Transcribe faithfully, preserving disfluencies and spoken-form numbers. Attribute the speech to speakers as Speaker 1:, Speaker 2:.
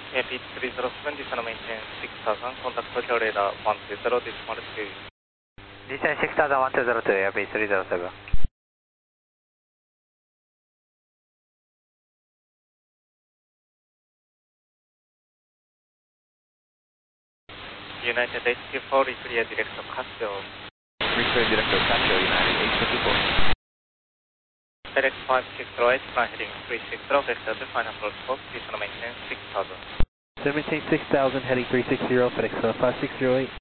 Speaker 1: A P three zero seven, descend maintain six thousand, contact Tokyo radar one two zero, decimal two.
Speaker 2: Descend six thousand, one two zero two, A P three zero seven.
Speaker 1: United H Q four, reclear director Casio.
Speaker 3: Reclear director Casio, United H Q four.
Speaker 1: FedEx five six zero eight, flight heading three six zero, vector to final approach course, descend maintain six thousand.
Speaker 4: Maintain six thousand, heading three six zero, FedEx uh, five six zero eight.